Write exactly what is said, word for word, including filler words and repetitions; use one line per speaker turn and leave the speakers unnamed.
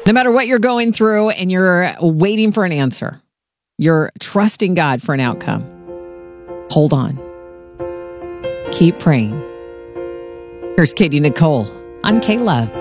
No matter what you're going through and you're waiting for an answer, you're trusting God for an outcome. Hold on. Keep praying. Here's Katie Nicole on K-Love.